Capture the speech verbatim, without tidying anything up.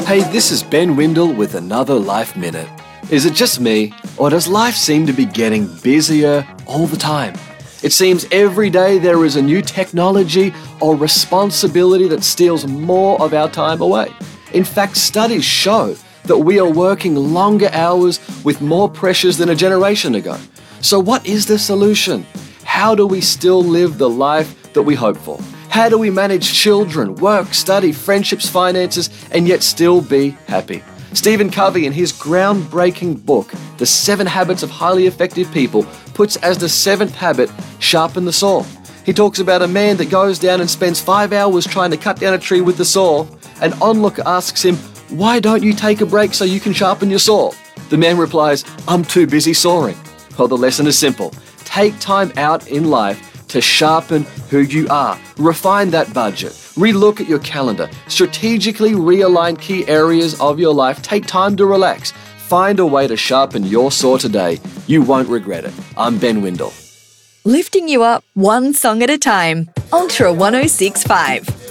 Hey, this is Ben Windle with another Life Minute. Is it just me, or does life seem to be getting busier all the time? It seems every day there is a new technology or responsibility that steals more of our time away. In fact, studies show that we are working longer hours with more pressures than a generation ago. So what is the solution? How do we still live the life that we hope for? How do we manage children, work, study, friendships, finances, and yet still be happy? Stephen Covey, in his groundbreaking book, The Seven Habits of Highly Effective People, puts as the seventh habit, sharpen the saw. He talks about a man that goes down and spends five hours trying to cut down a tree with the saw, and onlooker asks him, "Why don't you take a break so you can sharpen your saw?" The man replies, "I'm too busy sawing." Well, the lesson is simple. Take time out in life to sharpen who you are. Refine that budget. Relook at your calendar. Strategically realign key areas of your life. Take time to relax. Find a way to sharpen your saw today. You won't regret it. I'm Ben Windle. Lifting you up one song at a time. Ultra one oh six point five.